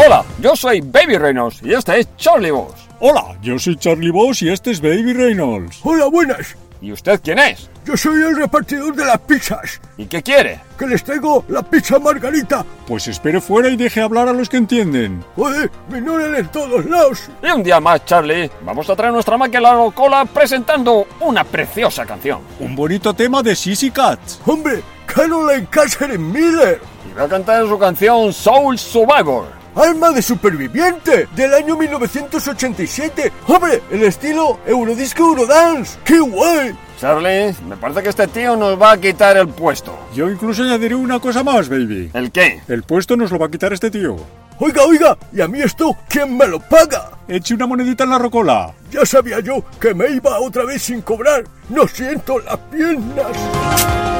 Hola, yo soy Baby Reynolds y este es Charlie Boss. Hola, yo soy Charlie Boss y este es Baby Reynolds. Hola, buenas. ¿Y usted quién es? Yo soy el repartidor de las pizzas. ¿Y qué quiere? Que les traigo la pizza margarita. Pues espere fuera y deje hablar a los que entienden. Joder, me ignoran en todos lados. Y un día más, Charlie, vamos a traer nuestra máquina a la rocola presentando una preciosa canción. Un bonito tema de Sissy Catch. Hombre, Caroline Catherine Miller. Y va a cantar su canción Soul Survivor. Alma de superviviente, del año 1987. ¡Hombre! El estilo Eurodisco Eurodance. ¡Qué guay! Charlie, me parece que este tío nos va a quitar el puesto. Yo incluso añadiré una cosa más, Baby. ¿El qué? El puesto nos lo va a quitar este tío. Oiga, ¿y a mí esto quién me lo paga? Eche una monedita en la rocola. Ya sabía yo que me iba otra vez sin cobrar. No siento las piernas.